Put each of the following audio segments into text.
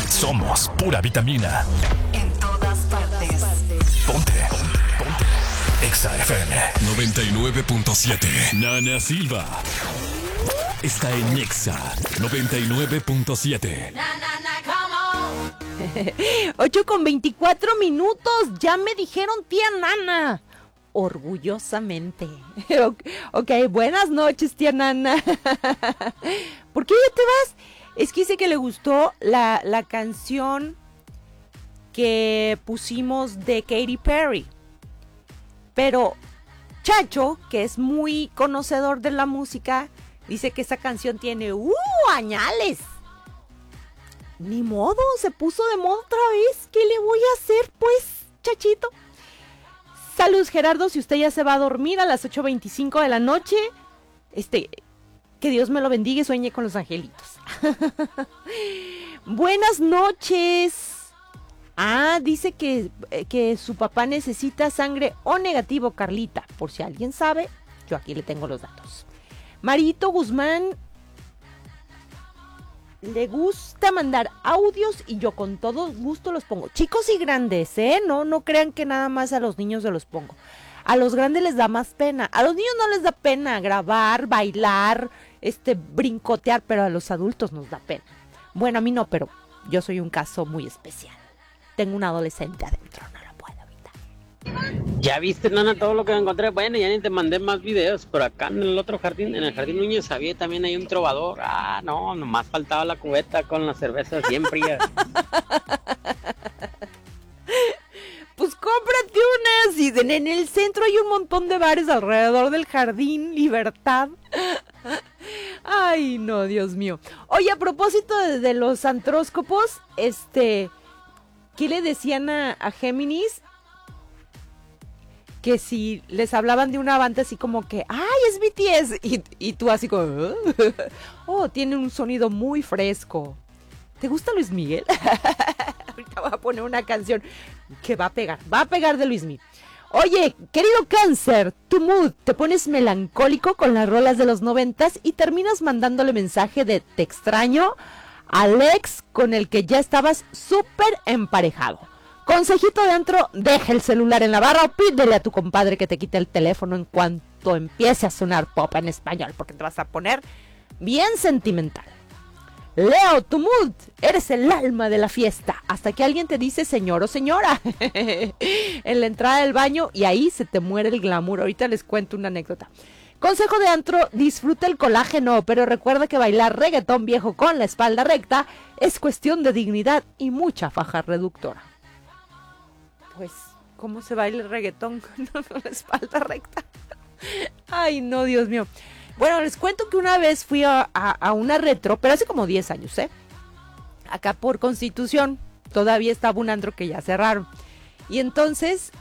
Somos pura vitamina. En todas partes. Ponte. Exa FM 99.7. Nana Silva está en Exa 99.7. 8:24. Ya me dijeron tía Nana. Orgullosamente. Ok, buenas noches, tía Nana. ¿Por qué ya te vas? Es que dice que le gustó la canción que pusimos de Katy Perry. Pero Chacho, que es muy conocedor de la música, dice que esa canción tiene añales. Ni modo, se puso de moda otra vez. ¿Qué le voy a hacer, pues, Chachito? Saludos, Gerardo, si usted ya se va a dormir a las 8:25 de la noche, que Dios me lo bendiga y sueñe con los angelitos. Buenas noches. Dice que su papá necesita sangre O negativo, Carlita. Por si alguien sabe, yo aquí le tengo los datos. Marito Guzmán le gusta mandar audios y yo con todo gusto los pongo. Chicos y grandes, no crean que nada más a los niños se los pongo. A los grandes les da más pena. A los niños no les da pena grabar, bailar, brincotear, pero a los adultos nos da pena. Bueno, a mí no, pero yo soy un caso muy especial. Tengo un adolescente adentro, no lo puedo evitar. Ya viste, Nana, todo lo que encontré. Bueno, ya ni te mandé más videos, pero acá en el otro jardín, en el jardín Núñez Sabía, también hay un trovador. No, nomás faltaba la cubeta con las cervezas bien frías. Pues cómprate unas. Y en el centro hay un montón de bares alrededor del jardín Libertad. Ay, no, Dios mío. Oye, a propósito de los antróscopos, ¿qué le decían a Géminis? Que si les hablaban de una banda así como que, ¡ay, es BTS! Y tú así como, tiene un sonido muy fresco. ¿Te gusta Luis Miguel? Ahorita voy a poner una canción que va a pegar de Luis Miguel. Oye, querido Cáncer, tu mood, te pones melancólico con las rolas de los 90s y terminas mandándole mensaje de te extraño al ex con el que ya estabas súper emparejado. Consejito de antro, deja el celular en la barra o pídele a tu compadre que te quite el teléfono en cuanto empiece a sonar pop en español, porque te vas a poner bien sentimental. Leo, tu mood, eres el alma de la fiesta, hasta que alguien te dice señor o señora en la entrada del baño y ahí se te muere el glamour. Ahorita les cuento una anécdota. Consejo de antro, disfruta el colágeno, pero recuerda que bailar reggaetón viejo con la espalda recta es cuestión de dignidad y mucha faja reductora. Pues, ¿cómo se baila el reggaetón con la espalda recta? Ay, no, Dios mío. Bueno, les cuento que una vez fui a una retro, pero hace como 10 años, acá por Constitución, todavía estaba un antro que ya cerraron. Y entonces,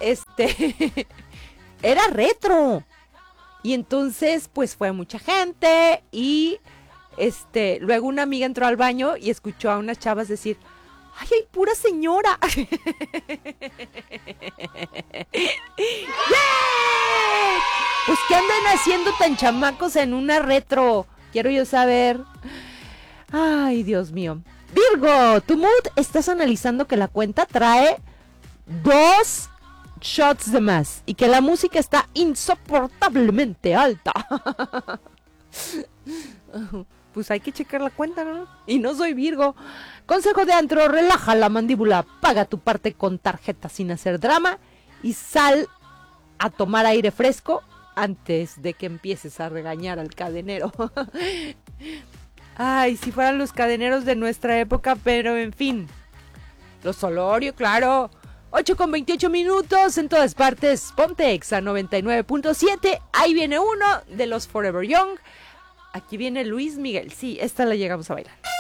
era retro. Y entonces, pues fue mucha gente y, luego una amiga entró al baño y escuchó a unas chavas decir, ¡ay, hay pura señora! ¡Yeah! Pues, ¿qué andan haciendo tan chamacos en una retro? Quiero yo saber. Ay, Dios mío. Virgo, tu mood, estás analizando que la cuenta trae 2 shots de más y que la música está insoportablemente alta. Pues hay que checar la cuenta, ¿no? Y no soy Virgo. Consejo de antro, relaja la mandíbula, paga tu parte con tarjeta sin hacer drama y sal a tomar aire fresco antes de que empieces a regañar al cadenero. Ay, si fueran los cadeneros de nuestra época, pero en fin. Los Solorio, claro. 8:28 en todas partes. Ponte Exa 99.7. Ahí viene uno de los Forever Young. Aquí viene Luis Miguel. Sí, esta la llegamos a bailar.